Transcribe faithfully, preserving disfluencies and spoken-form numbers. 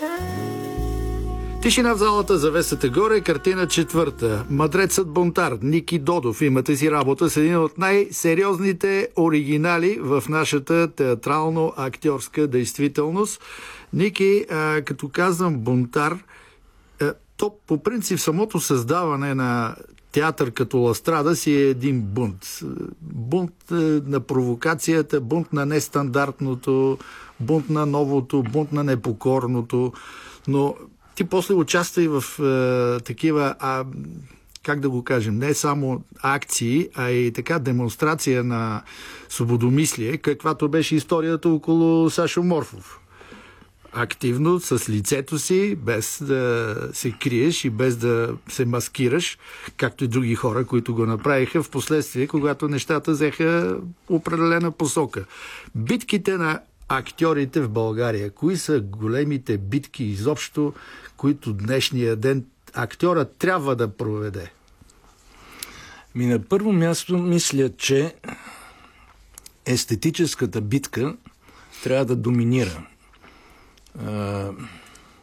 Тишина в залата, завесата горе, картина четвърта. Мъдрецът бунтар, Ники Додов. Имате си работа с един от най-сериозните оригинали в нашата театрално-актьорска действителност. Ники, а, като казвам бунтар, а, то по принцип самото създаване на театър като Ластрада си е един бунт. Бунт на провокацията, бунт на нестандартното, бунт на новото, бунт на непокорното, но ти после участва и в е, такива, а, как да го кажем, не само акции, а и така демонстрация на свободомислие, каквато беше историята около Сашо Морфов. Активно, с лицето си, без да се криеш и без да се маскираш, както и други хора, които го направиха в последствие, когато нещата взеха определена посока. Битките на актьорите в България. Кои са големите битки изобщо, които днешния ден актьора трябва да проведе? Ми на първо място мисля, че естетическата битка трябва да доминира.